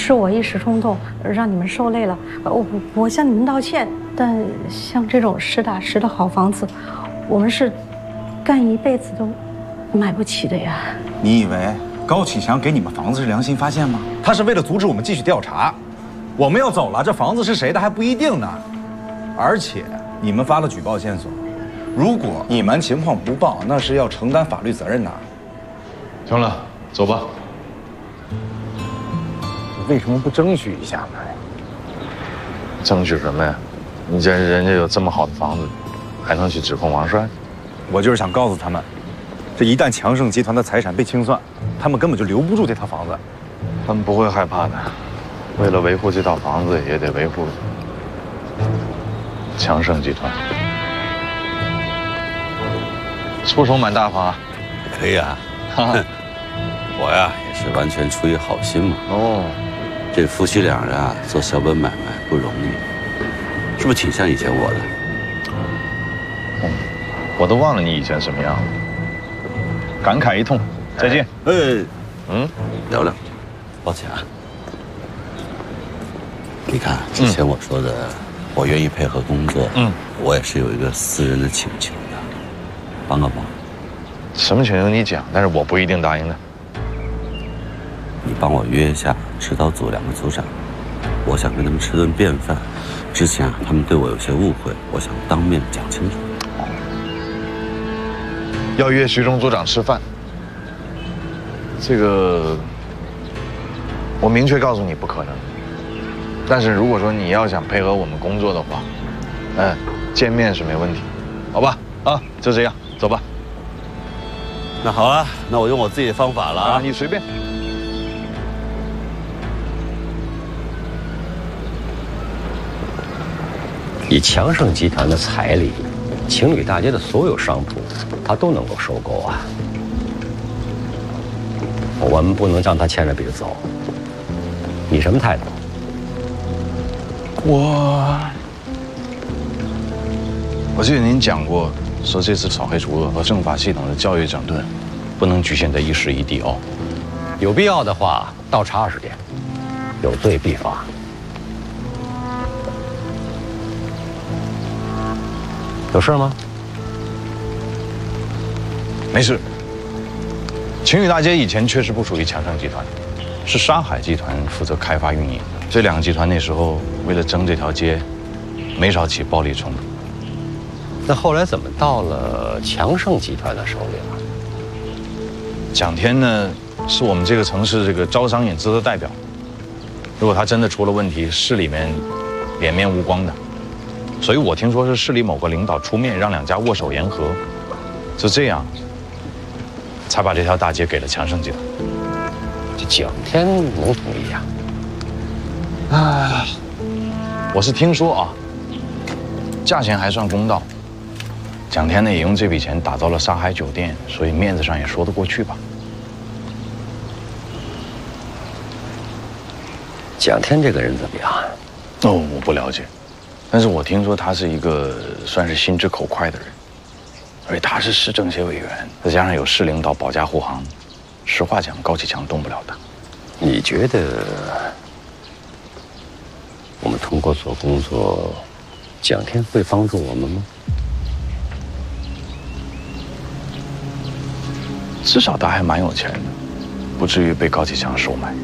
是我一时冲动，让你们受累了。我向你们道歉。但像这种实打实的好房子，我们是干一辈子都买不起的呀。 你以为高启强给你们房子是良心发现吗？他是为了阻止我们继续调查。我们要走了，这房子是谁的还不一定呢。而且你们发了举报线索，如果你们情况不报，那是要承担法律责任的。 行了，走吧。 为什么不争取一下呢？ 争取什么呀？你这人家有这么好的房子，还能去指控王帅？ 我就是想告诉他们，这一旦强盛集团的财产被清算，他们根本就留不住这套房子。 他们不会害怕的。为了维护这套房子，也得维护强盛集团。出手买大房啊？ 可以啊。我呀也是完全出于好心嘛。 哦， 这夫妻俩人啊做小本买卖不容易，是不是挺像以前我的？ 我都忘了你以前什么样了。感慨一通，再见。 聊聊。抱歉啊。你看之前我说的，我愿意配合工作，我也是有一个私人的请求的，帮个忙。 什么请求你讲，但是我不一定答应的。 你帮我约一下指导组2个组长，我想跟他们吃顿便饭。之前啊，他们对我有些误会，我想当面讲清楚。 要约徐忠组长吃饭，这个我明确告诉你不可能。但是如果说你要想配合我们工作的话，见面是没问题，好吧？啊，就这样，走吧。 那好了，那我用我自己的方法了啊， 你随便。 以强盛集团的财力，情侣大街的所有商铺，他都能够收购啊。我们不能让他牵着鼻子走。你什么态度？ 我记得您讲过，说这次扫黑除恶和政法系统的教育整顿，不能局限在一时一地哦。 有必要的话，倒查20天，有罪必罚。有事吗？ 没事。晴雨大街以前确实不属于强盛集团，是沙海集团负责开发运营。这2个集团那时候为了争这条街，没少起暴力冲突。 那后来怎么到了强盛集团的手里了？ 蒋天呢，是我们这个城市这个招商引资的代表。如果他真的出了问题，市里面脸面无光的。所以我听说是市里某个领导出面让2家握手言和，就这样，才把这条大街给了强盛集团。 这蒋天能同意呀？ 我是听说啊，价钱还算公道。蒋天呢也用这笔钱打造了沙海酒店，所以面子上也说得过去吧。 蒋天这个人怎么样？ 我不了解。但是我听说他是一个算是心直口快的人，而且他是市政协委员，再加上有市领导保驾护航，实话讲，高启强动不了他。 你觉得我们通过做工作，蒋天会帮助我们吗？ 至少他还蛮有钱的，不至于被高启强收买。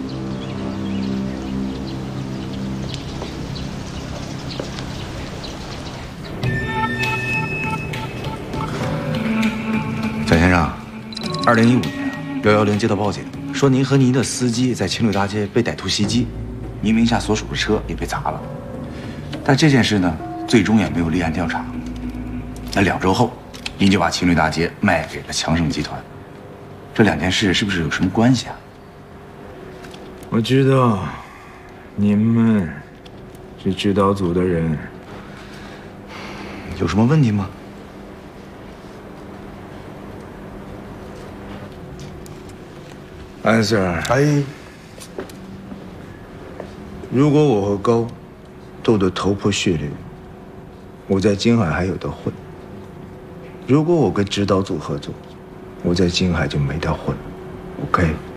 蒋先生，2015年110接到报警，说您和您的司机在情侣大街被歹徒袭击，您名下所属的车也被砸了。但这件事呢，最终也没有立案调查。那2周后，您就把情侣大街卖给了强盛集团。这2件事是不是有什么关系啊？ 我知道，你们是指导组的人， 有什么问题吗？ 安 Sir， 如果我和高斗得头破血流，我在金海还有得混；如果我跟指导组合作，我在金海就没得混。OK。